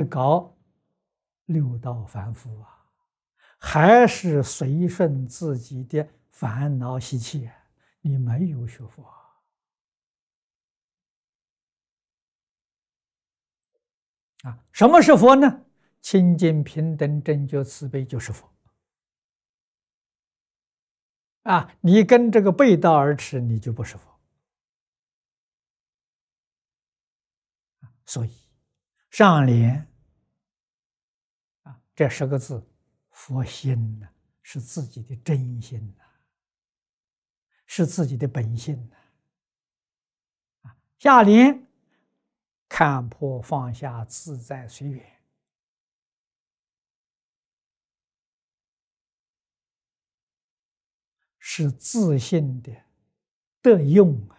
搞六道凡夫啊，还是随顺自己的烦恼习气啊，你没有学佛啊！什么是佛呢？清净平等正觉慈悲就是佛啊！你跟这个背道而驰，你就不是佛。所以上联啊，这10个字，佛心呢，是自己的真心呐，是自己的本性呐。下联看破放下，自在随缘，是自信的得用啊。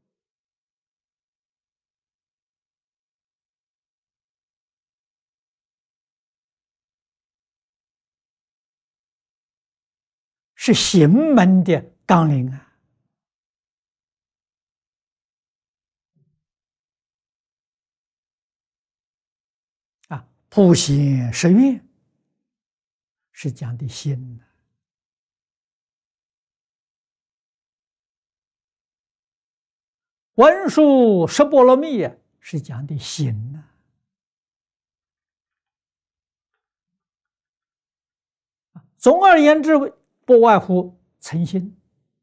是行门的纲领啊！普贤十愿是讲的心文殊十波罗蜜是讲的行总而言之，不外乎诚心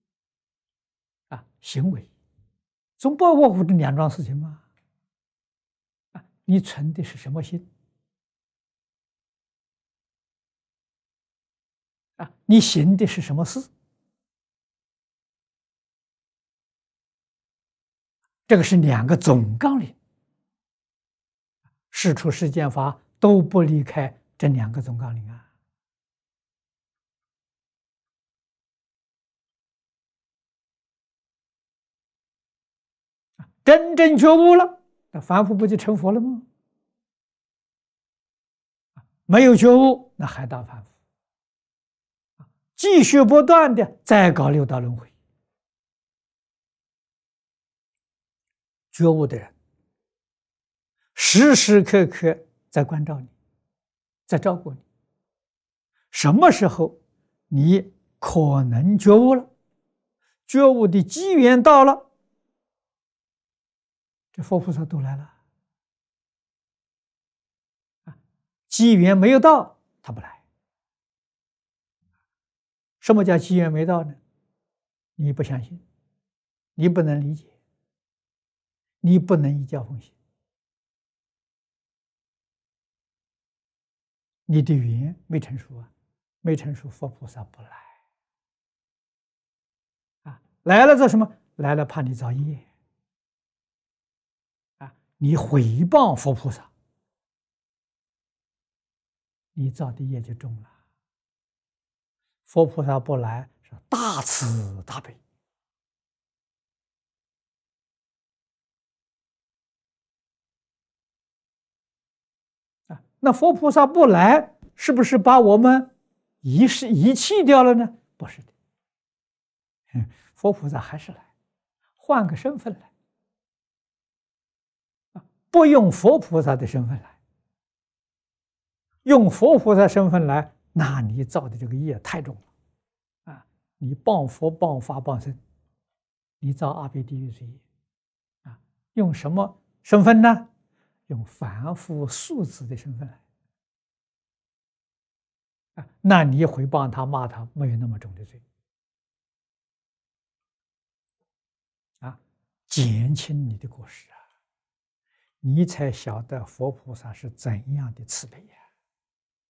行为，总不外乎这2桩事情嘛。你存的是什么心你行的是什么事？这个是2个总纲领，事出世间法都不离开这2个总纲领真正觉悟了，那凡夫不就成佛了吗？没有觉悟，那还当凡夫，继续不断的再搞六道轮回。觉悟的人，时时刻刻在关照你，在照顾你。什么时候你可能觉悟了，觉悟的机缘到了，这佛菩萨都来了。机缘没有到，他不来。什么叫机缘没到呢？你不相信，你不能理解，你不能依教奉行，你的缘没成熟没成熟，佛菩萨不来来了做什么？来了怕你造业你毁谤佛菩萨，你造的业就重了。佛菩萨不来是大慈大悲那佛菩萨不来，是不是把我们遗弃掉了呢？不是的，佛菩萨还是来，换个身份来不用佛菩萨的身份来，用佛菩萨身份来，那你造的这个业太重了你谤佛、谤法、谤僧，你造阿鼻地狱罪业用什么身份呢？用凡夫俗子的身份来那你诽谤他、骂他，没有那么重的罪减轻你的过失你才晓得佛菩萨是怎样的慈悲